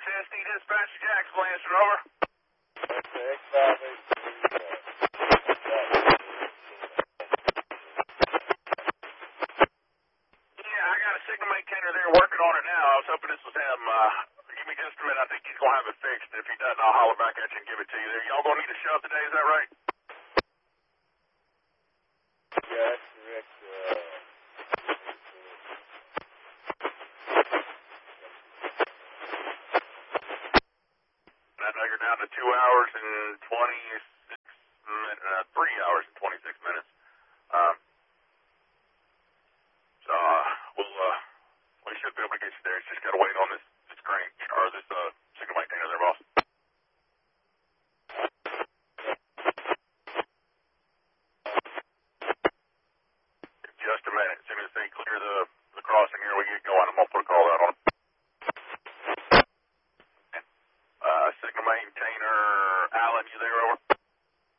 XSD dispatch to Jacksonville, answer over. Okay, X582. Yeah, I got a signal maintainer there working on it now. I was hoping this was him. Give me just a minute. I think he's going to have it fixed. If he doesn't, I'll holler back at you and give it to you there. Y'all going to need a shove today, is that right? Yeah, that's correct. I know you're down to 2 hours and 26 minutes, 3 hours and 26 minutes. So we should be able to get you there. It's just got to wait on this crane, or this signal maintainer there, boss. Just a minute. As soon as they clear the crossing here, we get going. I'm going to put a call out on them. Signal maintainer, Alan, you there, over?